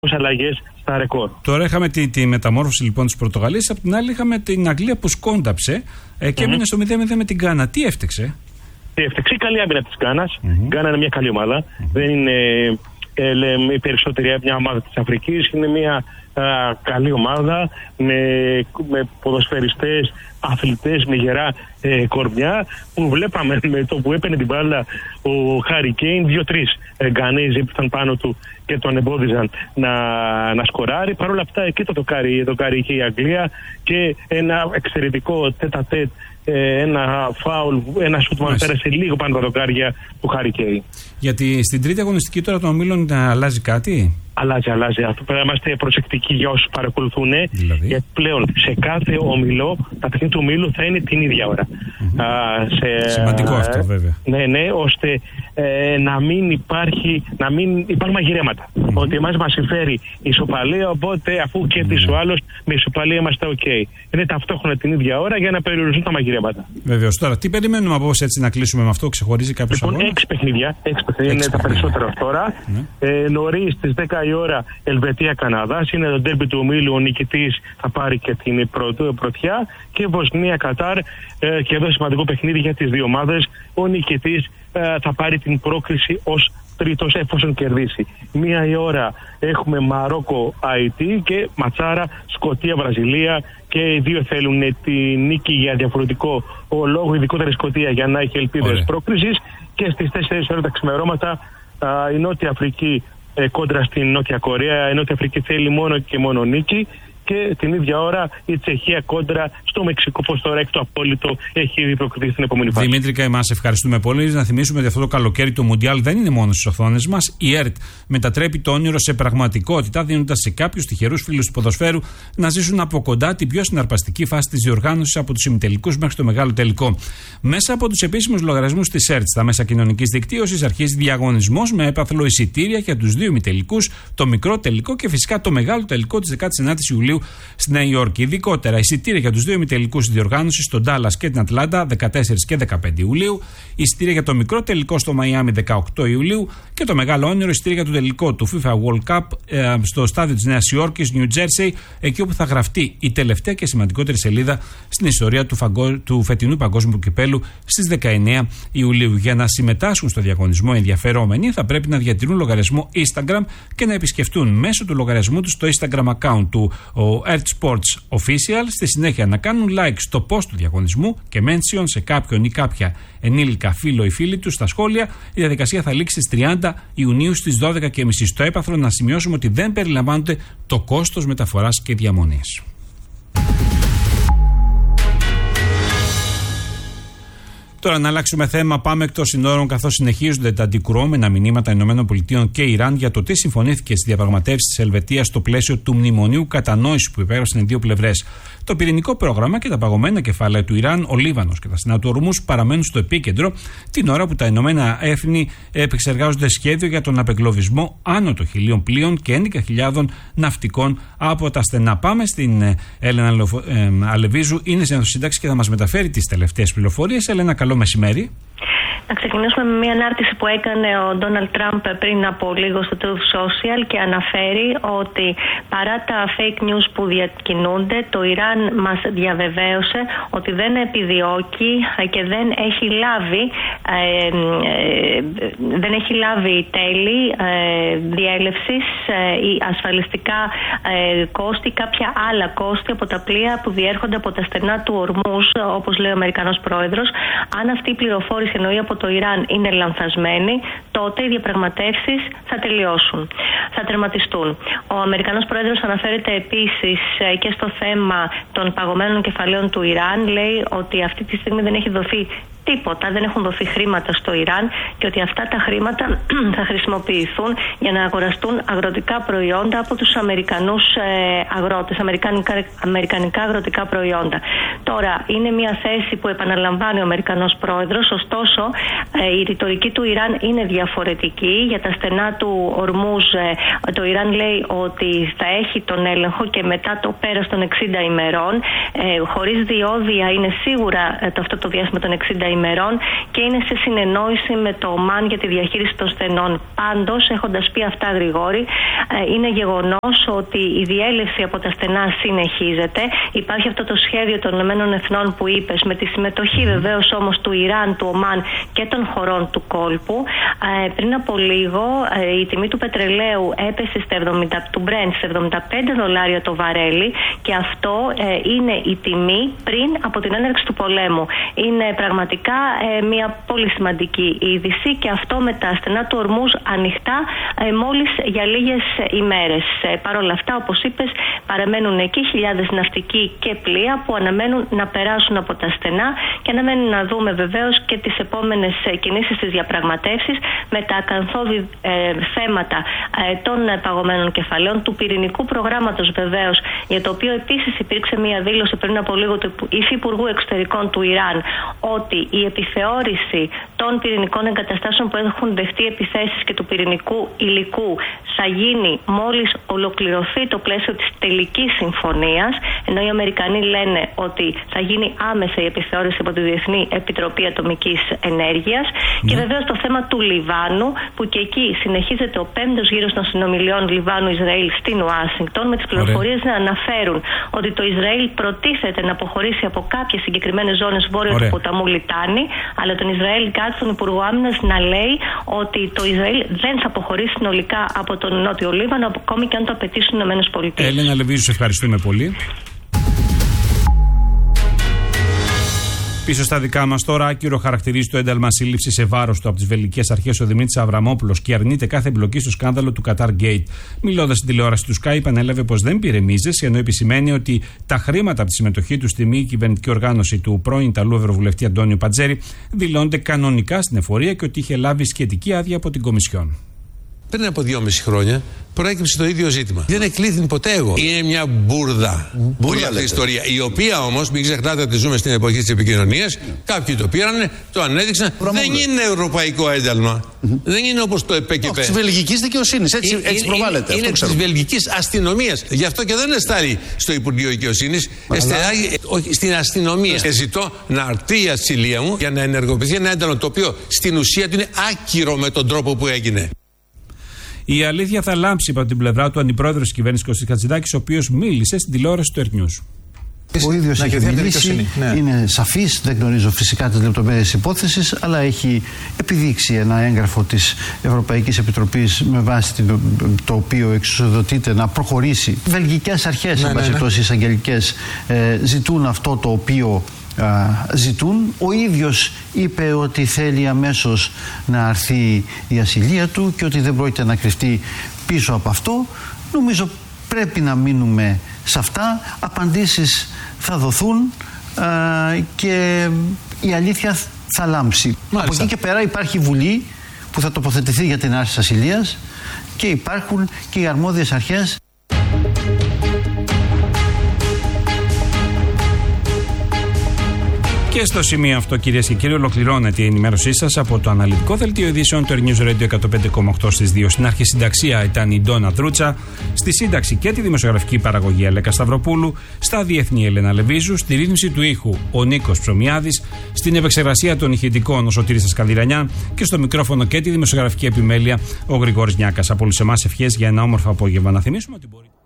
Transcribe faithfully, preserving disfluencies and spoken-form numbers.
δυστυχώς αλλαγές στα ρεκόρ. Τώρα είχαμε τη, τη μεταμόρφωση λοιπόν της Πορτογαλίας, απ' την άλλη είχαμε την Αγγλία που σκόνταψε ε, και mm-hmm. έμεινε στο μηδέν μηδέν με την Γκάνα. Τι έφτεξε? Τι έφτεξε? Καλή άμυνα της Γκάνας. Η mm-hmm. Γκάνα είναι μια καλή ομάδα. Mm-hmm. Δεν είναι ε, λέμε, η περισσότερη μια ομάδα της Αφρικής. Είναι μια α, καλή ομάδα με, με ποδοσφαιριστές, αθλητές με γερά ε, κορμιά, που βλέπαμε με το που έπαιρνε την μπάλα ο Χάρι Κέιν, δύο-τρεις Γκανέζοι που ήταν πάνω του και τον εμπόδιζαν να, να σκοράρει. Παρ' όλα αυτά εκεί το δοκάρι, το δοκάρι είχε η Αγγλία και ένα εξαιρετικό τέτα-τέτ, ε, ένα φάουλ, ένα σουτ που πέρασε λίγο πάνω τα δοκάρια του Χάρι Κέιν. Γιατί στην τρίτη αγωνιστική τώρα των ομίλων αλλάζει κάτι? Αλλάζει, αλλάζει. Αυτό πρέπει να είμαστε προσεκτικοί για όσους παρακολουθούν. Δηλαδή. Γιατί πλέον σε κάθε όμιλο, τα παιχνίδια του ομίλου θα είναι την ίδια ώρα. Mm-hmm. Α, σε, Σημαντικό α, αυτό βέβαια. Ναι, ναι, ώστε ε, να μην υπάρχει, να μην υπάρχουν μαγειρέματα. Mm-hmm. Ότι εμάς μας συμφέρει η ισοπαλία, οπότε αφού κέρδισε mm-hmm. ο άλλος, με ισοπαλία είμαστε ok. Είναι ταυτόχρονα την ίδια ώρα για να περιοριστούν τα μαγειρέματα. Βεβαίως. Τώρα, τι περιμένουμε από όσοι έτσι να κλείσουμε με αυτό, ξεχωρίζει κάποιο αγώνα? Λοιπόν, έξι παιχνίδια. Έξι παιχνίδια είναι τα περισσότερα τώρα. Mm-hmm. Ε, νωρίς στις δέκα η ώρα Ελβετία-Καναδάς, είναι το ντέρμπι του ομίλου, ο νικητής θα πάρει και την πρωτιά, και Βοσνία-Κατάρ, ε, και εδώ σημαντικό παιχνίδι για τις δύο ομάδες, ο νικητής ε, θα πάρει την πρόκριση ως τρίτος εφόσον κερδίσει. Μία η ώρα έχουμε Μαρόκο-Αϊτ και ματσάρα Σκωτία-Βραζιλία, και οι δύο θέλουν τη νίκη για διαφορετικό ο λόγο, ειδικότερα η Σκωτία για να έχει ελπίδες πρόκρισης, και στις τέσσερις ώρα τα ξημερώματα η Νότια Αφρική Ε, κόντρα στην Νότια Κορέα. Η Νότια Αφρική θέλει μόνο και μόνο νίκη, και την ίδια ώρα η Τσεχία κόντρα στο Μεξικό, πως τώρα έχει το απόλυτο, έχει ήδη προκριθεί στην επόμενη φάση. Δημήτρη Καημά, ευχαριστούμε πολύ. Να θυμίσουμε ότι αυτό το καλοκαίρι το Μουντιάλ δεν είναι μόνο στις οθόνες μας. Η ΕΡΤ μετατρέπει το όνειρο σε πραγματικότητα, δίνοντας σε κάποιους τυχερούς φίλους του ποδοσφαίρου να ζήσουν από κοντά την πιο συναρπαστική φάση της διοργάνωσης, από τους ημιτελικούς μέχρι το μεγάλο τελικό. Μέσα από τους επίσημους λογαριασμούς της ΕΡΤ στα μέσα κοινωνικής δικτύωσης αρχίζει διαγωνισμός με έπαθλο εισιτήρια για τους δύο ημιτελικούς, το μικρό τελικό και φυσικά το μεγάλο τελικό της δεκάτης ενάτης Ιουλίου στη Νέα Υόρκη. Ειδικότερα, εισιτήρια για τους δύο ημιτελικούς της διοργάνωσης στον Ντάλλας και την Ατλάντα δεκατέσσερις και δεκαπέντε Ιουλίου, εισιτήρια για το μικρό τελικό στο Μαϊάμι δεκαοκτώ Ιουλίου και το μεγάλο όνειρο εισιτήρια για το τελικό του FIFA World Cup ε, στο στάδιο της Νέας Υόρκης, New Jersey, εκεί όπου θα γραφτεί η τελευταία και σημαντικότερη σελίδα στην ιστορία του, φαγκο... του φετινού παγκόσμιου κυπέλου στις δεκαεννέα Ιουλίου. Για να συμμετάσχουν στο διαγωνισμό ενδιαφερόμενοι θα πρέπει να διατηρούν λογαριασμό Instagram και να επισκεφτούν μέσω του λογαριασμού τους το Instagram account του ΕΡΤ Sports Official. Στη συνέχεια να κάνουν like στο post του διαγωνισμού και mention σε κάποιον ή κάποια ενήλικα φίλο ή φίλη του στα σχόλια. Η διαδικασία θα λήξει στις τριάντα Ιουνίου στις δώδεκα και τριάντα. Στο έπαθλο να σημειώσουμε ότι δεν περιλαμβάνονται το κόστος μεταφοράς και διαμονής. Τώρα να αλλάξουμε θέμα, πάμε εκτός συνόρων, καθώς συνεχίζονται τα αντικρουόμενα μηνύματα ΗΠΑ και Ιράν για το τι συμφωνήθηκε στις διαπραγματεύσεις της Ελβετίας στο πλαίσιο του μνημονίου κατανόησης που υπέγραψαν οι δύο πλευρές. Το πυρηνικό πρόγραμμα και τα παγωμένα κεφάλαια του Ιράν, ο Λίβανος και τα στενά του Ορμούς παραμένουν στο επίκεντρο, την ώρα που τα Ηνωμένα Έθνη επεξεργάζονται σχέδιο για τον απεγκλωβισμό άνω των χιλίων πλοίων και έντεκα χιλιάδων ναυτικών από τα στενά. Πάμε στην Έλενα Αλεβίζου, είναι σε σύνταξη και θα μας μεταφέρει τις τελευταίες πληροφορίες. Έλενα, καλό μεσημέρι. Να ξεκινήσουμε με μια ανάρτηση που έκανε ο Ντόναλντ Τραμπ πριν από λίγο στο Truth Social και αναφέρει ότι παρά τα fake news που διακινούνται, το Ιράν μας διαβεβαίωσε ότι δεν επιδιώκει και δεν έχει λάβει, ε, ε, δεν έχει λάβει τέλη ε, διέλευσης ε, ή ασφαλιστικά ε, κόστη, κάποια άλλα κόστη από τα πλοία που διέρχονται από τα στενά του Ορμούς, όπως λέει ο Αμερικανός Πρόεδρος. Αν αυτή η πληροφόρηση εννοεί από το Ιράν είναι λανθασμένη, τότε οι διαπραγματεύσεις θα τελειώσουν, θα τερματιστούν. Ο Αμερικανός Πρόεδρος αναφέρεται επίσης και στο θέμα των παγωμένων κεφαλαίων του Ιράν. Λέει ότι αυτή τη στιγμή δεν έχει δοθεί τίποτα, δεν έχουν δοθεί χρήματα στο Ιράν και ότι αυτά τα χρήματα θα χρησιμοποιηθούν για να αγοραστούν αγροτικά προϊόντα από τους Αμερικανούς ε, αγρότες, αμερικανικά, αμερικανικά αγροτικά προϊόντα. Τώρα, είναι μια θέση που επαναλαμβάνει ο Αμερικανός Πρόεδρος, ωστόσο ε, η ρητορική του Ιράν είναι διαφορετική. Για τα στενά του Ορμούζ ε, το Ιράν λέει ότι θα έχει τον έλεγχο και μετά το πέρας των εξήντα ημερών, ε, χωρίς διόδια είναι σίγουρα ε, το, αυτό το διάστημα των εξήντα ημερών ημερών και είναι σε συνεννόηση με το ΟΜΑΝ για τη διαχείριση των στενών. Πάντως, έχοντας πει αυτά, Γρηγόρη, είναι γεγονός ότι η διέλευση από τα στενά συνεχίζεται. Υπάρχει αυτό το σχέδιο των Ηνωμένων Εθνών που είπες, με τη συμμετοχή βεβαίως όμως του Ιράν, του Ομάν και των χωρών του κόλπου. Ε, πριν από λίγο ε, η τιμή του πετρελαίου έπεσε στα εβδομήντα, του Brent σε εβδομήντα πέντε δολάρια το βαρέλι και αυτό ε, είναι η τιμή πριν από την έναρξη του πολέμου. Είναι πραγματικά ε, μια πολύ σημαντική είδηση και αυτό με τα στενά του Ορμούζ ανοιχτά ε, μόλις για λίγες ημέρες. Ε, Παρ' όλα αυτά, όπως είπες, παραμένουν εκεί χιλιάδες ναυτικοί και πλοία που αναμένουν να περάσουν από τα στενά και αναμένουν να δούμε βεβαίως και τις επόμενες κινήσεις της διαπραγματεύσεις με τα ακαθόδη ε, θέματα ε, των παγωμένων κεφαλαίων, του πυρηνικού προγράμματος βεβαίως, για το οποίο επίσης υπήρξε μια δήλωση πριν από λίγο του Υφυπουργού Εξωτερικών του Ιράν ότι η επιθεώρηση των πυρηνικών εγκαταστάσεων που έχουν δεχτεί επιθέσεις και του πυρηνικού υλικού θα γίνει μόλις ολοκληρωθεί το πλαίσιο της τελικής συμφωνίας, ενώ οι Αμερικανοί λένε ότι θα γίνει άμεσα η επιθεώρηση από τη Διεθνή Επιτροπή Ατομικής Ενέργειας. Ναι. Και βεβαίως το θέμα του Λιβάνου, που και εκεί συνεχίζεται ο πέμπτος γύρος των συνομιλιών Λιβάνου-Ισραήλ στην Ουάσιγκτον, με τις πληροφορίες να αναφέρουν ότι το Ισραήλ προτίθεται να αποχωρήσει από κάποιες συγκεκριμένες ζώνες βόρειο του ποταμού Λιτάνη, αλλά τον Ισραήλ Γκάτς, τον Υπουργό Άμυνας, να λέει ότι το Ισραήλ δεν θα αποχωρήσει συνολικά από τον Νότιο Λίβανο, ακόμη και αν το απαιτήσουν οι ΗΠΑ. Έλενα Λεβίζου, σε ευχαριστούμε πολύ. Πίσω στα δικά μας τώρα, άκυρο χαρακτηρίζει το ένταλμα σύλληψη σε βάρος του από τις βελγικές αρχές ο Δημήτρης Αβραμόπουλος και αρνείται κάθε εμπλοκή στο σκάνδαλο του Qatar Gate. Μιλώντας στην τηλεόραση του Sky, επανέλαβε πως δεν πήρε μίζες, ενώ επισημαίνει ότι τα χρήματα από τη συμμετοχή του στη μη κυβερνητική οργάνωση του πρώην Ιταλού Ευρωβουλευτή Αντώνιο Πατζέρη δηλώνονται κανονικά στην εφορία και ότι είχε λάβει σχετική άδεια από την Κομισιόν. Πριν από δυόμιση χρόνια προέκυψε το ίδιο ζήτημα. Δεν εκλήθην ποτέ εγώ. Είναι μια μπουρδα. Μπουρδα αυτή η ιστορία. Η οποία όμως, μην ξεχνάτε ότι ζούμε στην εποχή της επικοινωνίας. Mm. Κάποιοι το πήραν, το ανέδειξαν. Προμога. Δεν είναι ευρωπαϊκό ένταλμα. Mm-hmm. Δεν είναι όπως το ΕΠΕΚΕΠΕ. Τη βελγικής δικαιοσύνης. Έτσι, είναι, έτσι προβάλλεται. Είναι, είναι της βελγικής αστυνομίας. Γι' αυτό και δεν εστάλει στο Υπουργείο Δικαιοσύνης. Εστάλει στην αστυνομία. Και ζητώ να αρθεί η ασυλία μου για να ενεργοποιηθεί ένα ένταλμα το οποίο στην ουσία του είναι άκυρο με τον τρόπο που έγινε. Η αλήθεια θα λάμψει από την πλευρά του αντιπρόεδρου της κυβέρνησης Κωστής Χατζηδάκης, ο οποίος μίλησε στην τηλεόραση του Earth News. Ο ίδιος έχει μιλήσει, ναι. Είναι σαφής, δεν γνωρίζω φυσικά τις λεπτομέρειες της υπόθεσης, αλλά έχει επιδείξει ένα έγγραφο της Ευρωπαϊκής Επιτροπής με βάση το οποίο εξουσιοδοτείται να προχωρήσει. Βελγικές αρχές, εν πάση περιπτώσει, εισαγγελικές, ζητούν αυτό το οποίο α, ζητούν. Ο ίδιος είπε ότι θέλει αμέσως να αρθεί η ασυλία του και ότι δεν πρόκειται να κρυφτεί πίσω από αυτό. Νομίζω πρέπει να μείνουμε σε αυτά. Απαντήσεις θα δοθούν α, και η αλήθεια θα λάμψει. Μάλιστα. Από εκεί και πέρα υπάρχει Βουλή που θα τοποθετηθεί για την άρση της ασυλίας και υπάρχουν και οι αρμόδιες αρχές. Και στο σημείο αυτό, κυρίες και κύριοι, ολοκληρώνεται η ενημέρωσή σας από το αναλυτικό δελτίο ειδήσεων του News Radio εκατόν πέντε κόμμα οκτώ στις δύο. Στην αρχισυνταξία ήταν η Ντόνα Τρούτσα, στη σύνταξη και τη δημοσιογραφική παραγωγή Αλέκα Σταυροπούλου, στα διεθνή Έλενα Λεβίζου, στη ρύθμιση του ήχου ο Νίκος Ψωμιάδης, στην επεξεργασία των ηχητικών ο Σωτήρης Σκανδυρανιά και στο μικρόφωνο και τη δημοσιογραφική επιμέλεια ο Γρηγόρης Νιάκας. Από όλους εμάς ευχές για ένα όμορφο απόγευμα. Να θυμίσουμε ότι μπορεί...